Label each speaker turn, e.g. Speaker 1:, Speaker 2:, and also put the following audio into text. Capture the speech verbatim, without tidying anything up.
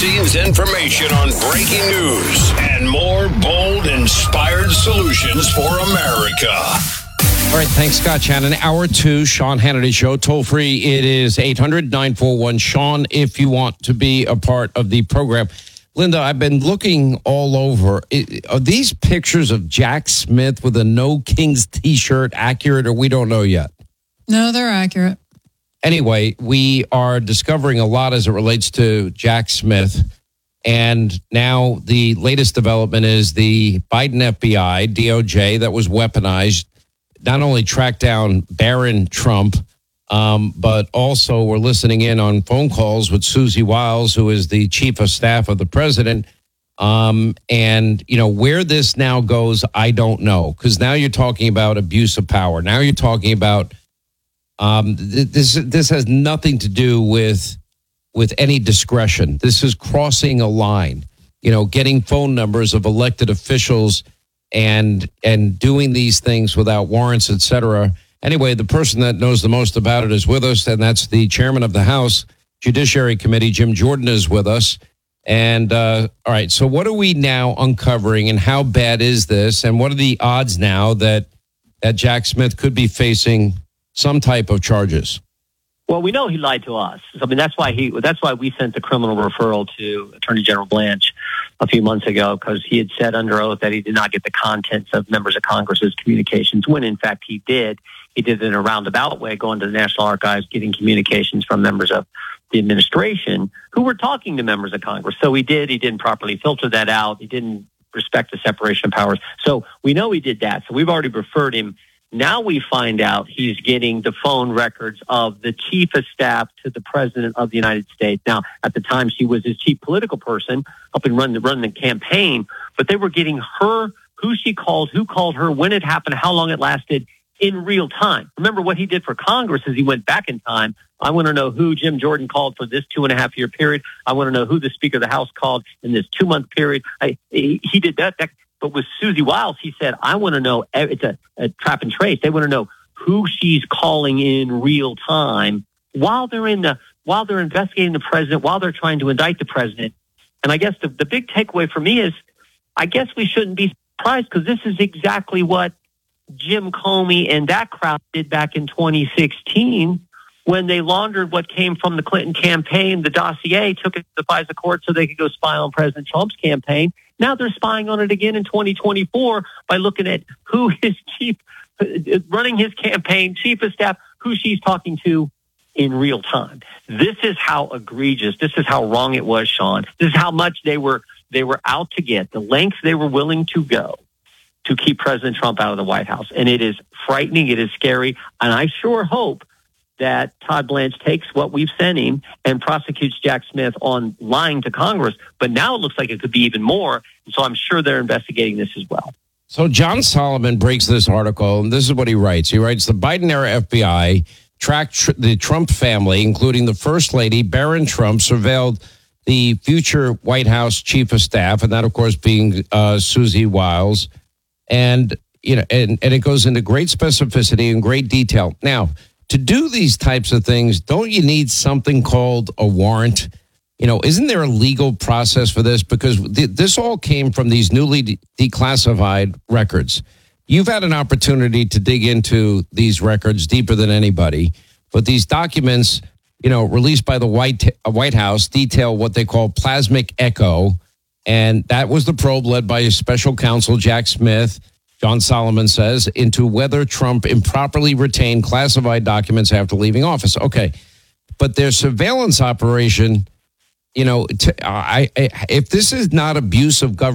Speaker 1: behind-the-scenes information on breaking news and more bold, inspired solutions for America.
Speaker 2: All right, thanks, Scott Shannon. Hour two, Sean Hannity Show. Toll free, it is eight hundred, nine four one, Sean, if you want to be a part of the program. Linda, I've been looking all over. It, are these pictures of Jack Smith with a No Kings T-shirt accurate, or we don't know yet?
Speaker 3: No, they're accurate.
Speaker 2: Anyway, we are discovering a lot as it relates to Jack Smith. And now the latest development is the Biden F B I, D O J, that was weaponized, not only tracked down Barron Trump, um, but also we're listening in on phone calls with Susie Wiles, who is the chief of staff of the president. Um, and, you know, where this now goes, I don't know, because now you're talking about abuse of power. Now you're talking about um, th- this. This has nothing to do with with any discretion. This is crossing a line, you know, getting phone numbers of elected officials and and doing these things without warrants, et cetera. Anyway, the person that knows the most about it is with us, and that's the chairman of the House Judiciary Committee, Jim Jordan, is with us. And uh, all right, so what are we now uncovering, and how bad is this, and what are the odds now that that Jack Smith could be facing some type of charges?
Speaker 4: Well, we know he lied to us. I mean, that's why he. That's why we sent the criminal referral to Attorney General Blanche a few months ago, because he had said under oath that he did not get the contents of members of Congress's communications, when in fact he did. He did it in a roundabout way, going to the National Archives, getting communications from members of the administration who were talking to members of Congress. So he did. He didn't properly filter that out. He didn't respect the separation of powers. So we know he did that. So we've already referred him. Now we find out he's getting the phone records of the chief of staff to the president of the United States. Now, at the time, she was his chief political person, helping run the, run the campaign. But they were getting her, who she called, who called her, when it happened, how long it lasted, in real time. Remember, what he did for Congress is he went back in time. I want to know who Jim Jordan called for this two and a half year period. I want to know who the Speaker of the House called in this two month period. I, he, he did that, that. But with Susie Wiles, he said, I want to know, it's a, a trap and trace. They want to know who she's calling in real time while they're in the, while they're investigating the president, while they're trying to indict the president. And I guess the, the big takeaway for me is, I guess we shouldn't be surprised, because this is exactly what Jim Comey and that crowd did back in twenty sixteen when they laundered what came from the Clinton campaign, the dossier, took it to the FISA court so they could go spy on President Trump's campaign. Now they're spying on it again in twenty twenty-four by looking at who his chief, running his campaign, chief of staff, who she's talking to in real time. This is how egregious, this is how wrong it was, Sean. This is how much they were they were out to get, the lengths they were willing to go to keep President Trump out of the White House. And it is frightening, it is scary, and I sure hope that Todd Blanche takes what we've sent him and prosecutes Jack Smith on lying to Congress. But now it looks like it could be even more. So I'm sure they're investigating this as well.
Speaker 2: So John Solomon breaks this article, and this is what he writes. He writes, the Biden-era F B I tracked tr- the Trump family, including the First Lady, Barron Trump, surveilled the future White House chief of staff, and that, of course, being uh, Susie Wiles. And, you know, and, and it goes into great specificity and great detail. Now, to do these types of things, don't you need something called a warrant? You know, isn't there a legal process for this? Because th- this all came from these newly de- declassified records. You've had an opportunity to dig into these records deeper than anybody, but these documents, you know, released by the White uh, White House detail what they call plasmic echo. And that was the probe led by special counsel Jack Smith, John Solomon says, into whether Trump improperly retained classified documents after leaving office. Okay, but their surveillance operation, you know, t- I, I, if this is not abuse of government,